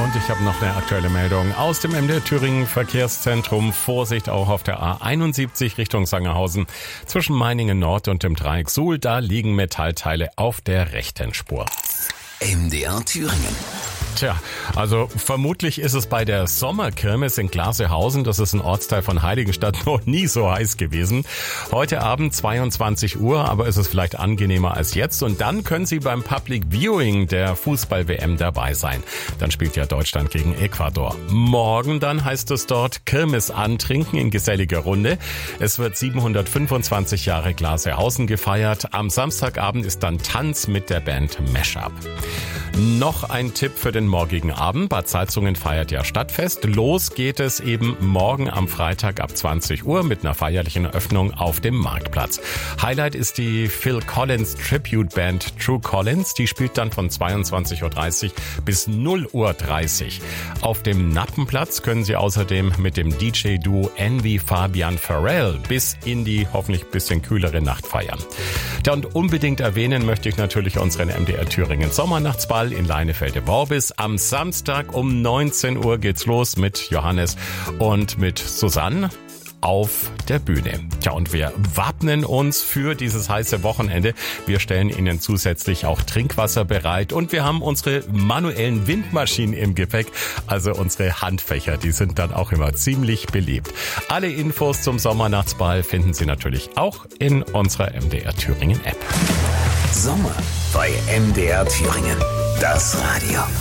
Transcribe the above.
Und ich habe noch eine aktuelle Meldung aus dem MDR Thüringen Verkehrszentrum. Vorsicht auch auf der A71 Richtung Sangerhausen. Zwischen Meiningen Nord und dem Dreieck Suhl, da liegen Metallteile auf der rechten Spur. MDR Thüringen. Tja, also vermutlich ist es bei der Sommerkirmes in Glasehausen, das ist ein Ortsteil von Heiligenstadt, noch nie so heiß gewesen. Heute Abend 22 Uhr, aber ist es vielleicht angenehmer als jetzt. Und dann können Sie beim Public Viewing der Fußball-WM dabei sein. Dann spielt ja Deutschland gegen Ecuador. Morgen dann heißt es dort Kirmes antrinken in geselliger Runde. Es wird 725 Jahre Glasehausen gefeiert. Am Samstagabend ist dann Tanz mit der Band Mashup. Noch ein Tipp für den morgigen Abend. Bad Salzungen feiert ja Stadtfest. Los geht es eben morgen am Freitag ab 20 Uhr mit einer feierlichen Eröffnung auf dem Marktplatz. Highlight ist die Phil Collins Tribute Band True Collins. Die spielt dann von 22.30 Uhr bis 0.30 Uhr. Auf dem Nappenplatz können Sie außerdem mit dem DJ-Duo Envy Fabian Farrell bis in die hoffentlich bisschen kühlere Nacht feiern. Ja, und unbedingt erwähnen möchte ich natürlich unseren MDR Thüringen Sommernachtsball in Leinefelde-Worbis. Am Samstag um 19 Uhr geht's los mit Johannes und mit Susanne auf der Bühne. Tja, und wir wappnen uns für dieses heiße Wochenende. Wir stellen Ihnen zusätzlich auch Trinkwasser bereit und wir haben unsere manuellen Windmaschinen im Gepäck, also unsere Handfächer, die sind dann auch immer ziemlich beliebt. Alle Infos zum Sommernachtsball finden Sie natürlich auch in unserer MDR Thüringen App. Sommer bei MDR Thüringen. Das Radio.